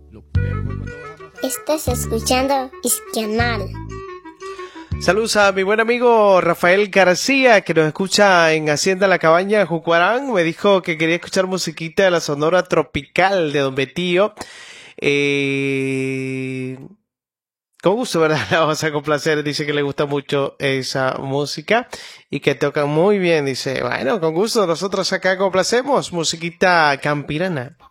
Estás escuchando Isquianal. Saludos a mi buen amigo Rafael García, que nos escucha en Hacienda La Cabaña, Jucuarán. Me dijo que quería escuchar musiquita de la Sonora Tropical de Don Betío. Con gusto, ¿verdad? La vamos a complacer. Dice que le gusta mucho esa música y que tocan muy bien. Dice, bueno, con gusto, nosotros acá complacemos musiquita campirana.